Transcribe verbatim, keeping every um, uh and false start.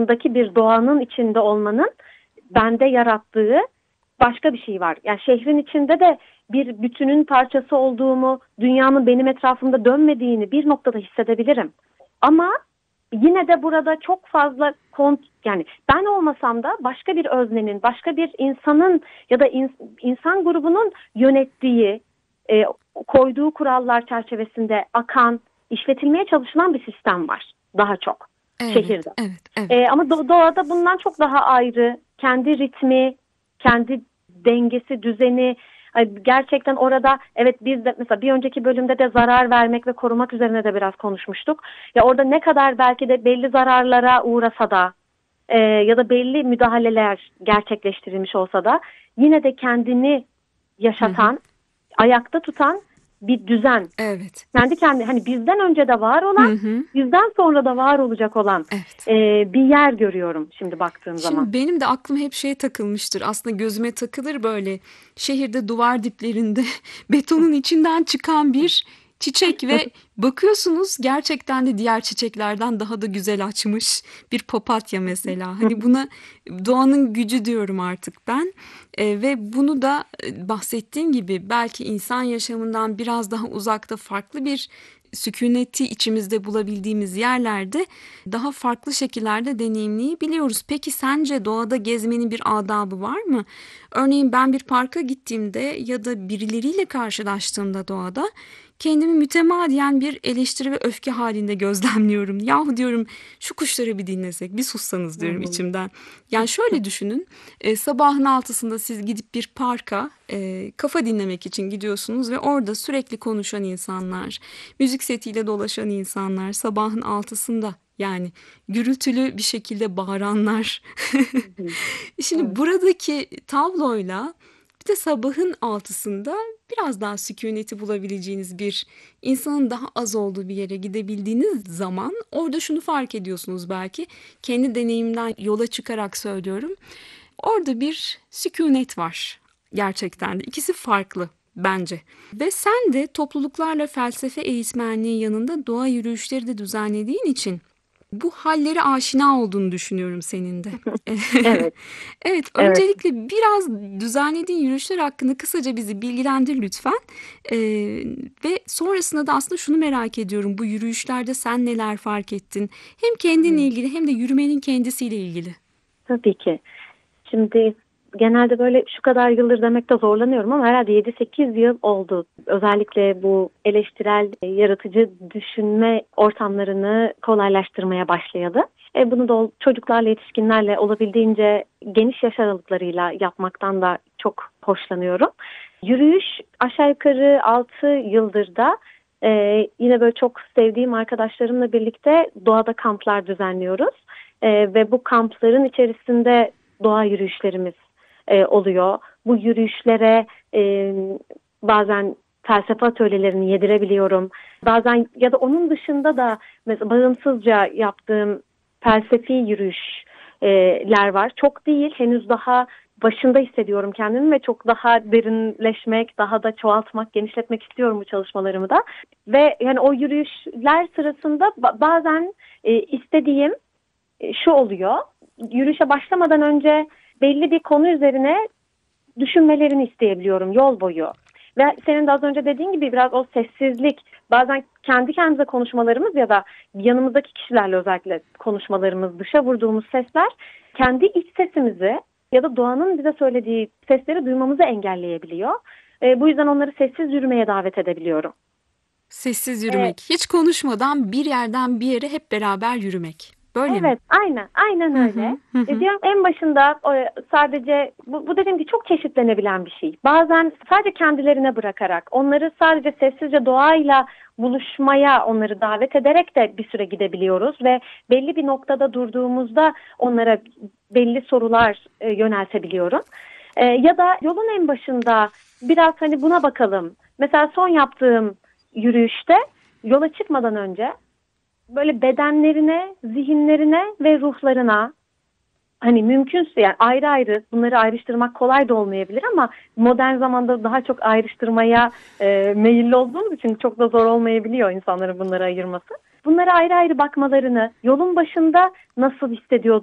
dışındaki bir doğanın içinde olmanın bende yarattığı başka bir şey var. Yani şehrin içinde de bir bütünün parçası olduğumu, dünyanın benim etrafımda dönmediğini bir noktada hissedebilirim. Ama yine de burada çok fazla kont yani ben olmasam da başka bir öznenin, başka bir insanın ya da in, insan grubunun yönettiği, e, koyduğu kurallar çerçevesinde akan, işletilmeye çalışılan bir sistem var daha çok Evet, şehirde. evet, evet. E, ama do- doğada bundan çok daha ayrı, kendi ritmi, kendi dengesi, düzeni. Gerçekten orada evet biz de mesela bir önceki bölümde de zarar vermek ve korumak üzerine de biraz konuşmuştuk. Ya orada ne kadar belki de belli zararlara uğrasa da e, ya da belli müdahaleler gerçekleştirilmiş olsa da yine de kendini yaşatan, hı hı. ayakta tutan bir düzen. Evet. Kendi kendi hani bizden önce de var olan, hı hı. bizden sonra da var olacak olan evet. e, bir yer görüyorum şimdi baktığım şimdi zaman. Şimdi benim de aklım hep şeye takılmıştır. Aslında gözüme takılır böyle şehirde duvar diplerinde betonun içinden çıkan bir çiçek ve bakıyorsunuz gerçekten de diğer çiçeklerden daha da güzel açmış bir papatya mesela. Hani buna doğanın gücü diyorum artık ben. E, ve bunu da bahsettiğim gibi belki insan yaşamından biraz daha uzakta farklı bir sükuneti içimizde bulabildiğimiz yerlerde daha farklı şekillerde deneyimleyebiliyoruz. Peki sence doğada gezmenin bir adabı var mı? Örneğin ben bir parka gittiğimde ya da birileriyle karşılaştığımda doğada kendimi mütemadiyen bir eleştiri ve öfke halinde gözlemliyorum. Yahu diyorum şu kuşları bir dinlesek, bir sussanız diyorum içimden. Yani şöyle düşünün, e, sabahın altısında siz gidip bir parka e, kafa dinlemek için gidiyorsunuz ve orada sürekli konuşan insanlar, müzik setiyle dolaşan insanlar, sabahın altısında yani gürültülü bir şekilde bağıranlar. Şimdi evet. Buradaki tabloyla bir de sabahın altısında biraz daha sükuneti bulabileceğiniz bir insanın daha az olduğu bir yere gidebildiğiniz zaman orada şunu fark ediyorsunuz belki. Kendi deneyimden yola çıkarak söylüyorum. Orada bir sükunet var gerçekten de. İkisi farklı bence. Ve sen de topluluklarla felsefe eğitmenliği yanında doğa yürüyüşleri de düzenlediğin için bu hallere aşina olduğunu düşünüyorum senin de. evet. evet, öncelikle evet. biraz düzenlediğin yürüyüşler hakkında kısaca bizi bilgilendir lütfen. Ee, ve sonrasında da aslında şunu merak ediyorum. Bu yürüyüşlerde sen neler fark ettin? Hem kendinle hmm. ilgili hem de yürümenin kendisiyle ilgili. Tabii ki. Şimdi genelde böyle şu kadar yıldır demekte zorlanıyorum ama herhalde yedi sekiz yıl oldu. Özellikle bu eleştirel, yaratıcı düşünme ortamlarını kolaylaştırmaya başlayalı. E bunu da çocuklarla, yetişkinlerle olabildiğince geniş yaş aralıklarıyla yapmaktan da çok hoşlanıyorum. Yürüyüş aşağı yukarı altı yıldır da e, yine böyle çok sevdiğim arkadaşlarımla birlikte doğada kamplar düzenliyoruz. E, ve bu kampların içerisinde doğa yürüyüşlerimiz e, oluyor. Bu yürüyüşlere e, bazen felsefe atölyelerini yedirebiliyorum. Bazen ya da onun dışında da mesela bağımsızca yaptığım felsefi yürüyüşler var. Çok değil, henüz daha başında hissediyorum kendimi ve çok daha derinleşmek, daha da çoğaltmak, genişletmek istiyorum bu çalışmalarımı da. Ve yani o yürüyüşler sırasında bazen e, istediğim e, şu oluyor. Yürüyüşe başlamadan önce belli bir konu üzerine düşünmelerini isteyebiliyorum yol boyu. Ve senin de az önce dediğin gibi biraz o sessizlik, bazen kendi kendimize konuşmalarımız ya da yanımızdaki kişilerle özellikle konuşmalarımız, dışa vurduğumuz sesler kendi iç sesimizi ya da doğanın bize söylediği sesleri duymamızı engelleyebiliyor. E, bu yüzden onları sessiz yürümeye davet edebiliyorum. Sessiz yürümek, evet. Hiç konuşmadan bir yerden bir yere hep beraber yürümek. Böyle evet, mi? aynen, aynen öyle. Hı hı, hı. E diyorum en başında sadece bu, bu dediğim gibi çok çeşitlenebilen bir şey. Bazen sadece kendilerine bırakarak, onları sadece sessizce doğayla buluşmaya onları davet ederek de bir süre gidebiliyoruz ve belli bir noktada durduğumuzda onlara belli sorular e, yöneltebiliyorum. E, ya da yolun en başında biraz hani buna bakalım. Mesela son yaptığım yürüyüşte yola çıkmadan önce böyle bedenlerine, zihinlerine ve ruhlarına hani mümkünse yani ayrı ayrı bunları ayrıştırmak kolay da olmayabilir ama modern zamanda daha çok ayrıştırmaya e, meyilli olduğumuz için çok da zor olmayabiliyor insanların bunları ayırması. Bunlara ayrı ayrı bakmalarını, yolun başında nasıl hissediyor